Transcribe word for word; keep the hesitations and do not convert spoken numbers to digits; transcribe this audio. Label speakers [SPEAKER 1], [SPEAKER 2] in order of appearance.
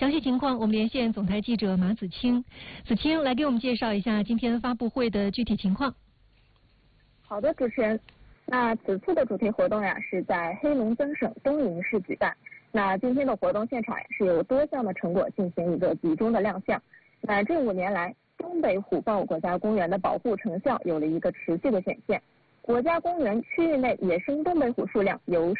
[SPEAKER 1] 详细情况我们连线总台记者马子清。子清来给我们介绍一下今天发布会的具体情况。
[SPEAKER 2] 好的，主持人。那此次的主题活动呀是在黑龙江省东营市举办。那今天的活动现场呀是有多项的成果进行一个集中的亮相。那这五年来，东北虎豹国家公园的保护成效有了一个持续的显现。国家公园区域内野生东北虎数量由